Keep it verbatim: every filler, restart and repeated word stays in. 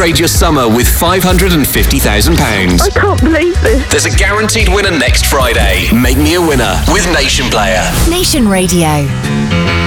upgrade your summer with five hundred fifty thousand pounds. I can't believe this. There's a guaranteed winner next Friday. Make me a winner with Nation Player. Nation Radio.